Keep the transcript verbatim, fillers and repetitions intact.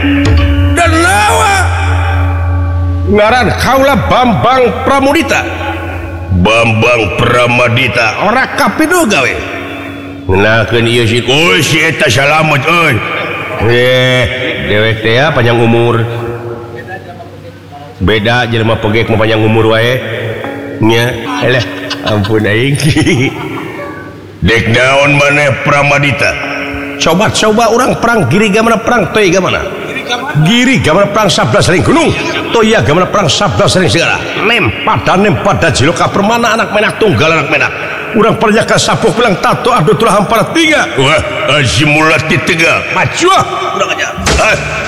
dan lawa ngaran kaula Bambang Pramudita. Bambang Pramadita ora kapido gawe ngenakeun ieu si oh si eta salamet euy eh dewek teh ya panjang umur beda jelema pegek mah panjang umur wae nya eleh ampun aing dek naon maneh Pramadita coba coba orang perang giri gamana perang toy gamana giri gamana perang sabda sering gunung toya gamana perang sabda sering segala lempada nempada jiloka permana anak menak tunggal anak menak urang perjaka sapuh bilang tato adu tulah hampara tiga wah azimulati tegal maju urang aja